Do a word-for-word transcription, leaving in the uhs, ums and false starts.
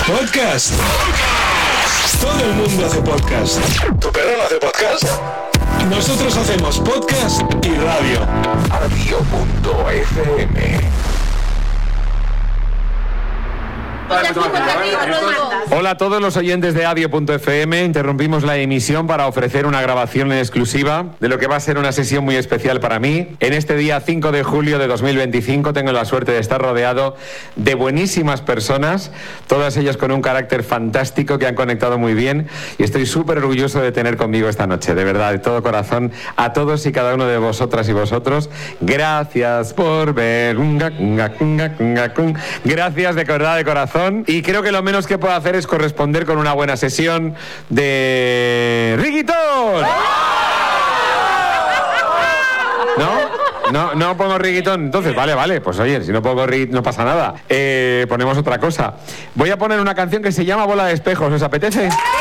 Podcast. Todo el mundo hace podcast. ¿Tu perro no hace podcast? Nosotros hacemos podcast y radio. Adio punto efe eme. Hola a todos los oyentes de Adio punto efe eme. Interrumpimos la emisión para ofrecer una grabación en exclusiva de lo que va a ser una sesión muy especial para mí. En este día cinco de julio de dos mil veinticinco tengo la suerte de estar rodeado de buenísimas personas, todas ellas con un carácter fantástico que han conectado muy bien, y estoy súper orgulloso de tener conmigo esta noche, de verdad, de todo corazón, a todos y cada uno de vosotras y vosotros. Gracias por ver. Gracias de verdad, de corazón. Y creo que lo menos que puedo hacer es corresponder con una buena sesión de Reggaetón. ¿No? No, no pongo reggaetón. Entonces, vale, vale, pues oye, si no pongo reggaetón no pasa nada. Eh, ponemos otra cosa. Voy a poner una canción que se llama Bola de Espejos. ¿Os apetece?